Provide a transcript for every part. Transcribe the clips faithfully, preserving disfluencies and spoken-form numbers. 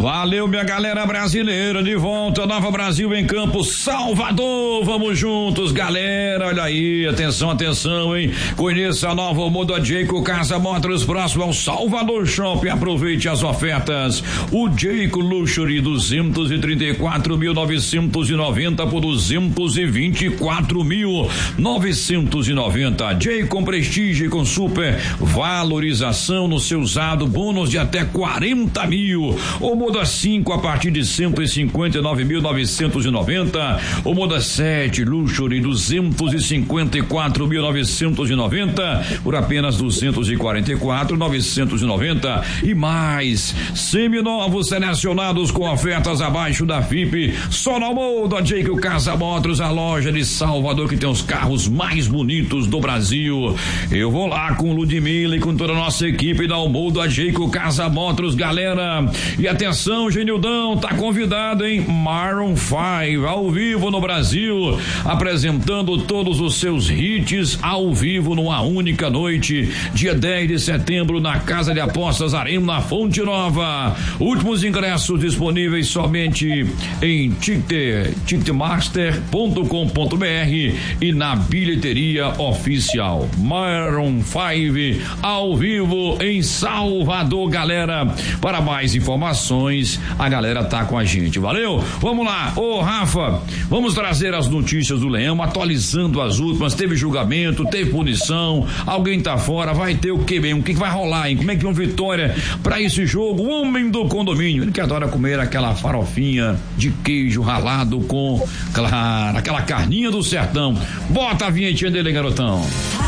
Valeu, minha galera brasileira, de volta, Nova Brasil em campo, Salvador, vamos juntos, galera, olha aí, atenção, atenção, hein, conheça a nova Moda Jayco Casa Motors, próximo ao Salvador Shopping, aproveite as ofertas, o Jayco Luxury duzentos e trinta e quatro mil novecentos e noventa por duzentos e vinte e quatro mil novecentos e noventa, Jayco com prestígio e com super valorização no seu usado, bônus de até quarenta mil, o Moda cinco a partir de cento e cinquenta e nove mil novecentos e noventa, o Moda sete Luxury duzentos e cinquenta e quatro mil novecentos e noventa por apenas duzentos e quarenta e quatro mil novecentos e noventa e mais seminovos selecionados com ofertas abaixo da F I P, só na Moda Jayco Casa Motors, a loja de Salvador que tem os carros mais bonitos do Brasil. Eu vou lá com Ludmilla e com toda a nossa equipe da Moda Jayco Casa Motors, galera, e atenção, Genildão, tá convidado, hein? Maroon cinco, ao vivo no Brasil, apresentando todos os seus hits ao vivo numa única noite, dia dez de setembro, na Casa de Apostas Arena Fonte Nova. Últimos ingressos disponíveis somente em ticketmaster ponto com ponto br e na bilheteria oficial. Maroon cinco, ao vivo em Salvador, galera. Para mais informações, a galera tá com a gente, valeu? Vamos lá, ô Rafa, vamos trazer as notícias do Leão, atualizando as últimas, teve julgamento, teve punição, alguém tá fora, vai ter o que mesmo, o que, que vai rolar, hein? Como é que é uma vitória pra esse jogo? O homem do condomínio, ele que adora comer aquela farofinha de queijo ralado com, claro, aquela carninha do sertão. Bota a vinhetinha dele, garotão.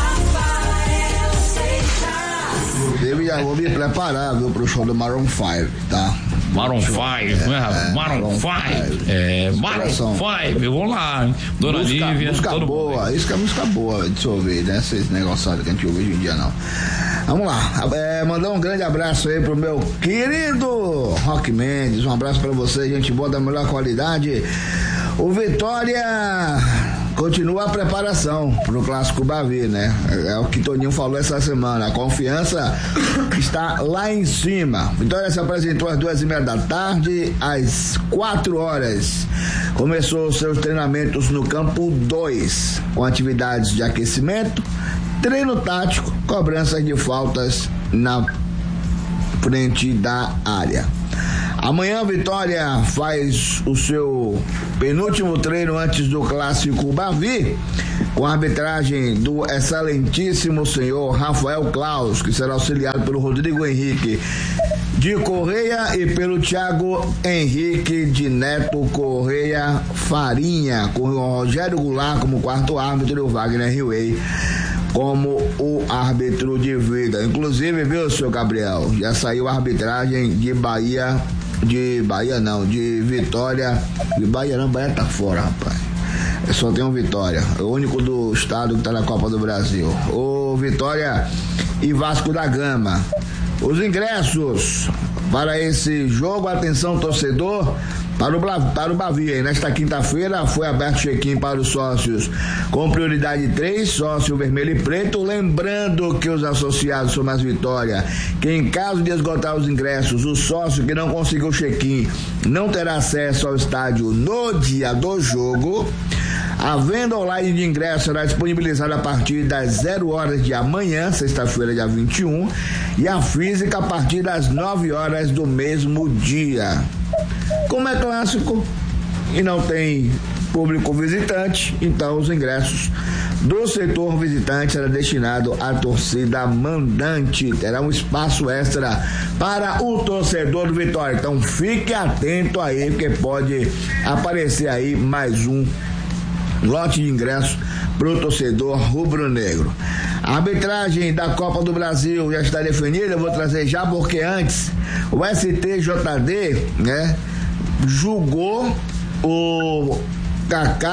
Eu já vou me preparar, viu, pro show do Maroon cinco, tá? Maroon cinco, é, né? É, Maroon cinco, é, Maroon cinco, eu vou lá, hein? Dona música, Lívia, música todo boa, mundo. isso que é música boa de se ouvir, né? Esses negócios que a gente ouve hoje em dia, não. Vamos lá, é, mandar um grande abraço aí pro meu querido Rock Mendes, um abraço pra você, gente boa da melhor qualidade. O Vitória continua a preparação pro Clássico Bavi, né? É, é o que Toninho falou essa semana. A confiança está lá em cima. Vitória se apresentou às duas e meia da tarde, às quatro horas. Começou seus treinamentos no campo dois, com atividades de aquecimento, treino tático, cobranças de faltas na frente da área. Amanhã a Vitória faz o seu penúltimo treino antes do Clássico Bavi, com a arbitragem do excelentíssimo senhor Rafael Claus, que será auxiliado pelo Rodrigo Henrique de Correia e pelo Thiago Henrique de Neto Correia Farinha, com o Rogério Goulart como quarto árbitro e o Wagner Riway como o árbitro de vida. Inclusive, viu, senhor Gabriel, já saiu a arbitragem de Bahia, de Bahia não, de Vitória, de Bahia não, Bahia tá fora, rapaz. Só tem um Vitória, o único do estado que tá na Copa do Brasil. O Vitória e Vasco da Gama. Os ingressos para esse jogo, atenção torcedor, para o, para o Bavi, nesta quinta-feira foi aberto check-in para os sócios com prioridade três, sócio vermelho e preto, lembrando que os associados são mais Vitória, que em caso de esgotar os ingressos, o sócio que não conseguiu check-in não terá acesso ao estádio no dia do jogo. A venda online de ingressos será disponibilizada a partir das zero horas de amanhã, sexta-feira, dia vinte e um, e a física a partir das nove horas do mesmo dia. Como é clássico e não tem público visitante, então os ingressos do setor visitante será destinado à torcida mandante. Terá um espaço extra para o torcedor do Vitória. Então fique atento aí, porque pode aparecer aí mais um lote de ingressos para o torcedor rubro-negro. A arbitragem da Copa do Brasil já está definida, eu vou trazer já, porque antes o S T J D, né, julgou o Kaká,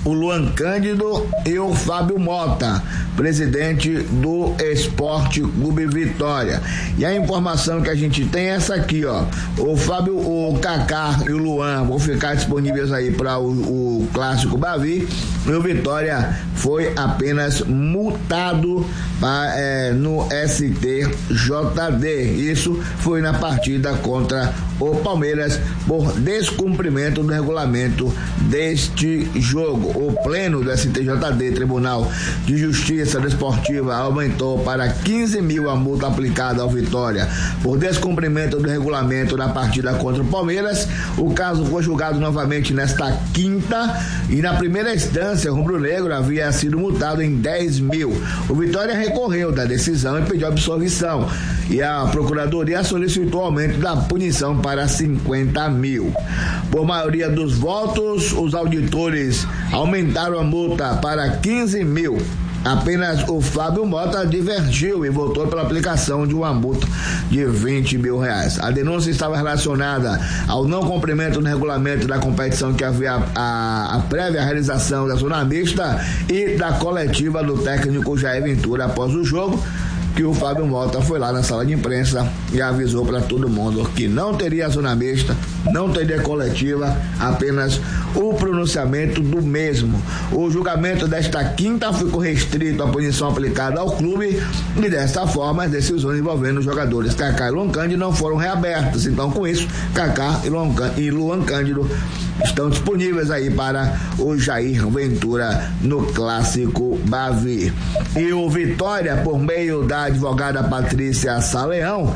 o Luan Cândido e o Fábio Mota, presidente do Esporte Clube Vitória. E a informação que a gente tem é essa aqui, ó. O Fábio, o Kaká e o Luan vão ficar disponíveis aí para o, o Clássico Bavi. E o Vitória foi apenas multado pra, é, no S T J D. Isso foi na partida contra o Palmeiras por descumprimento do regulamento deste jogo. O pleno do S T J D, Tribunal de Justiça Desportiva, aumentou para quinze mil a multa aplicada ao Vitória por descumprimento do regulamento na partida contra o Palmeiras. O caso foi julgado novamente nesta quinta e na primeira instância o rubro-negro havia sido multado em dez mil. O Vitória recorreu da decisão e pediu absolvição e a Procuradoria solicitou aumento da punição para cinquenta mil. Por maioria dos votos, os auditores aumentaram a multa para quinze mil. Apenas o Fábio Mota divergiu e votou pela aplicação de uma multa de vinte mil reais. A denúncia estava relacionada ao não cumprimento do regulamento da competição que havia a, a prévia realização da zona mista e da coletiva do técnico Jair Ventura após o jogo, que o Fábio Mota foi lá na sala de imprensa e avisou para todo mundo que não teria zona mista, não teria coletiva, apenas o pronunciamento do mesmo. O julgamento desta quinta ficou restrito à punição aplicada ao clube e desta forma as decisões envolvendo os jogadores Kaká e Luan Cândido não foram reabertas. Então, com isso, Kaká e Luan Cândido estão disponíveis aí para o Jair Ventura no Clássico Bavi. E o Vitória, por meio da advogada Patrícia Saleão,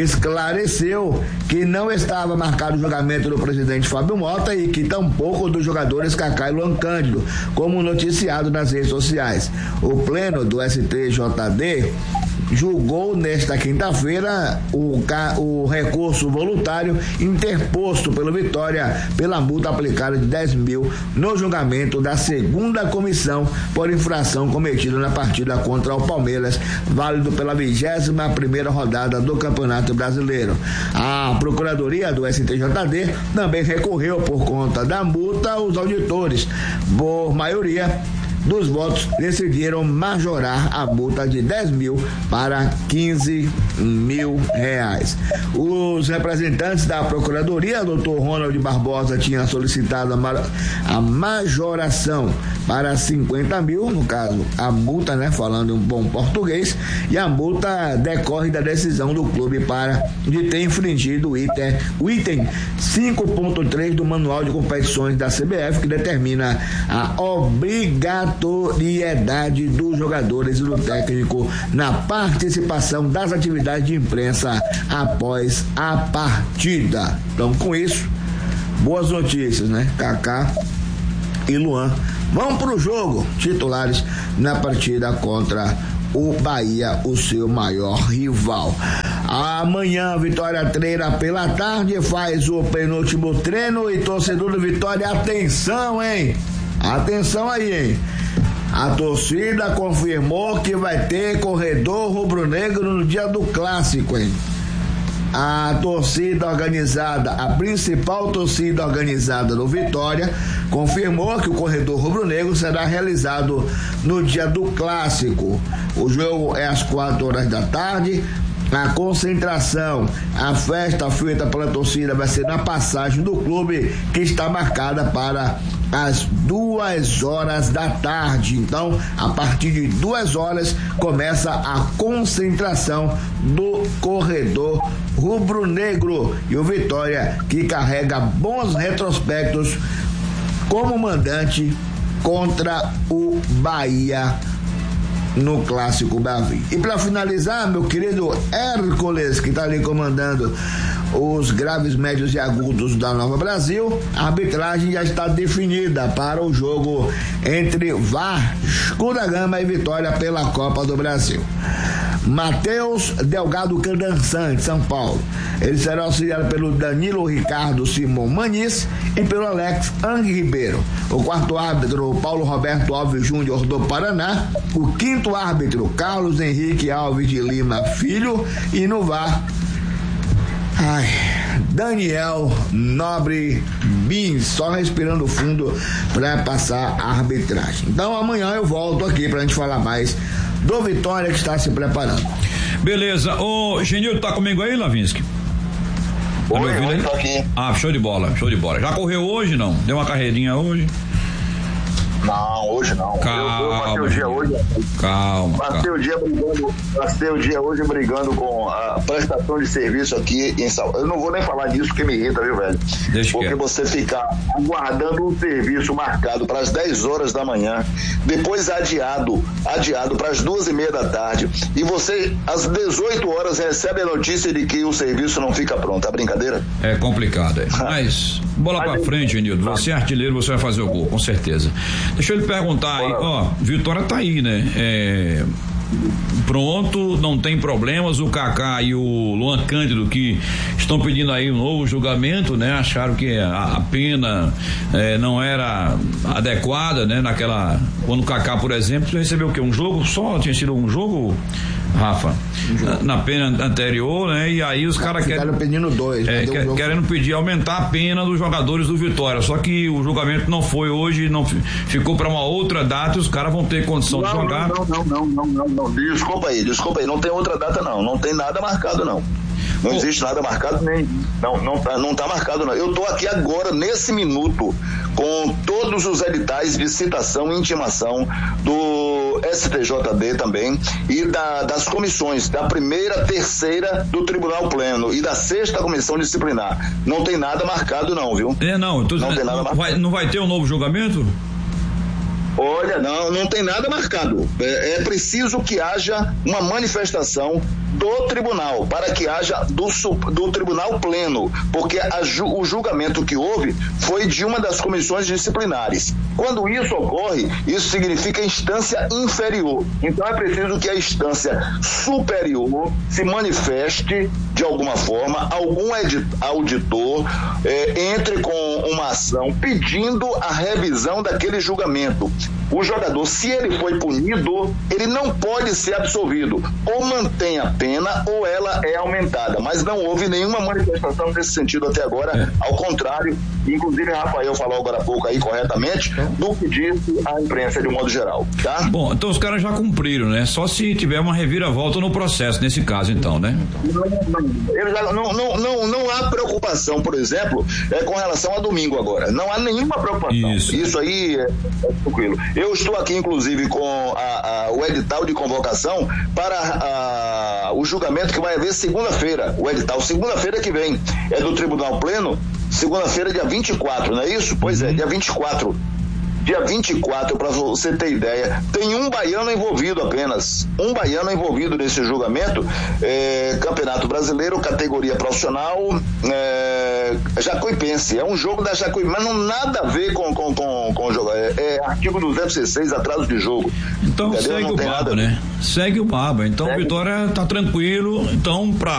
esclareceu que não estava marcado o julgamento do presidente Fábio Mota e que tampouco dos jogadores Kaká e Luan Cândido, como noticiado nas redes sociais. O pleno do S T J D julgou nesta quinta-feira o, o recurso voluntário interposto pelo Vitória pela multa aplicada de dez mil no julgamento da segunda comissão por infração cometida na partida contra o Palmeiras, válido pela vigésima primeira rodada do Campeonato Brasileiro. A Procuradoria do S T J D também recorreu por conta da multa aos auditores. Por maioria dos votos, decidiram majorar a multa de dez mil para quinze mil reais. Os representantes da Procuradoria, doutor Ronald Barbosa, tinham solicitado a, ma- a majoração para cinquenta mil, no caso, a multa, né, falando um bom português, e a multa decorre da decisão do clube para de ter infringido o item, o item cinco ponto três do Manual de Competições da C B F, que determina a obrigatoriedade dos jogadores e do técnico na participação das atividades de imprensa após a partida. Então, com isso, boas notícias, né? Kaká e Luan vão para o jogo titulares na partida contra o Bahia, o seu maior rival. Amanhã, Vitória treina pela tarde, faz o penúltimo treino e torcedor do Vitória, atenção, hein? Atenção aí, hein? A torcida confirmou que vai ter corredor rubro-negro no dia do clássico, hein? A torcida organizada, a principal torcida organizada do Vitória, confirmou que o corredor rubro-negro será realizado no dia do clássico. O jogo é às quatro horas da tarde. A concentração, a festa feita pela torcida vai ser na passagem do clube, que está marcada para às duas horas da tarde. Então, a partir de duas horas começa a concentração do corredor rubro-negro e o Vitória, que carrega bons retrospectos como mandante contra o Bahia no Clássico Bavi. E para finalizar, meu querido Hércules, que está ali comandando os graves, médios e agudos da Nova Brasil, a arbitragem já está definida para o jogo entre Vasco da Gama e Vitória pela Copa do Brasil. Matheus Delgado Candançan, de São Paulo. Ele será auxiliado pelo Danilo Ricardo Simão Maniz e pelo Alex Ang Ribeiro. O quarto árbitro, Paulo Roberto Alves Júnior, do Paraná. O quinto árbitro, Carlos Henrique Alves de Lima Filho. E no V A R, ai, Daniel Nobre bins, só respirando fundo para passar a arbitragem. Então amanhã eu volto aqui pra gente falar mais do Vitória que está se preparando. Beleza. Ô, Genildo, tá comigo aí, Lavinsky? Tá Oi, me ouvindo oi, aí? tô aqui. Ah, show de bola, show de bola. Já correu hoje, não? Deu uma carreirinha hoje? Não, hoje não. Calma, eu, eu passei o dia hoje. Calma, Passei calma. o dia brigando, passei o dia hoje brigando com a prestação de serviço aqui em Salvador. Eu não vou nem falar disso porque me irrita, viu, velho? Deixa porque quieto. você ficar aguardando um serviço marcado para as dez horas da manhã, depois adiado, adiado para as duas e meia da tarde, e você às dezoito horas recebe a notícia de que o serviço não fica pronto. É brincadeira? É complicado, é. Mas, bola pra frente, Genildo. Você é artilheiro, você vai fazer o gol, com certeza. Deixa eu lhe perguntar aí, ó, Vitória tá aí, né? É, pronto, não tem problemas, o Kaká e o Luan Cândido que estão pedindo aí um novo julgamento, né? Acharam que a, a pena é, não era adequada, né? Naquela, quando o Kaká, por exemplo, recebeu o quê? Um jogo só? Tinha sido um jogo, Rafa? Um jogo. Na, na pena anterior, né? E aí os caras querem pedindo dois, é, quer, um querendo pedir aumentar a pena dos jogadores do Vitória, só que o julgamento não foi hoje, não ficou para uma outra data e os caras vão ter condição não, de jogar. Não, não, não, não, não, não, desculpa aí, desculpa aí, não tem outra data não, não tem nada marcado não. Não oh. existe nada marcado, nem. Não, não tá, não tá marcado, não. Eu tô aqui agora, nesse minuto, com todos os editais de citação e intimação do S T J D também e da, das comissões, da primeira, terceira do Tribunal Pleno e da sexta comissão disciplinar. Não tem nada marcado, não, viu? É, não, tô, não tem nada marcado. Vai, não vai ter um novo julgamento? Olha, não, não tem nada marcado. É, é preciso que haja uma manifestação do tribunal, para que haja do, do tribunal pleno, porque a, o julgamento que houve foi de uma das comissões disciplinares. Quando isso ocorre, isso significa instância inferior. Então é preciso que a instância superior se manifeste de alguma forma, algum auditor é, entre com uma ação pedindo a revisão daquele julgamento. O jogador, se ele foi punido, ele não pode ser absolvido. Ou mantém a pena ou ela é aumentada. Mas não houve nenhuma manifestação nesse sentido até agora. É. Ao contrário, inclusive Rafael falou agora há pouco aí corretamente, do que disse a imprensa de um modo geral. Tá? Bom, então os caras já cumpriram, né? Só se tiver uma reviravolta no processo, nesse caso então, né? Não, não, já, não, não, não, não há preocupação, por exemplo, é, com relação a domingo agora. Não há nenhuma preocupação. Isso, Isso aí é, é tranquilo. Eu estou aqui, inclusive, com a, a, o edital de convocação para a, o julgamento que vai haver segunda-feira. O edital, segunda-feira que vem, é do Tribunal Pleno, segunda-feira, dia vinte e quatro, não é isso? Pois é, dia vinte e quatro. Dia vinte e quatro, para você ter ideia, tem um baiano envolvido apenas. Um baiano envolvido nesse julgamento. É, Campeonato Brasileiro, categoria profissional, é, Jacuipense. É um jogo da Jacuipense, mas não nada a ver com, com, com, com o jogo. É, é artigo duzentos e seis, atraso de jogo. Então entendeu? Segue não o baba, né? Segue o baba. Então, segue. Vitória tá tranquilo. Então, pra